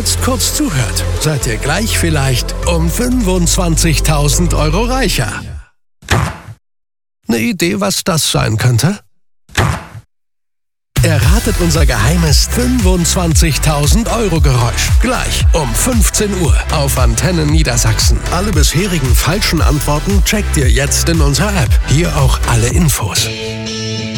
jetzt kurz zuhört, seid ihr gleich vielleicht um 25.000 € reicher. Eine Idee, was das sein könnte? Erratet unser geheimes 25.000 € Geräusch. Gleich um 15 Uhr auf Antenne Niedersachsen. Alle bisherigen falschen Antworten checkt ihr jetzt in unserer App. Hier auch alle Infos.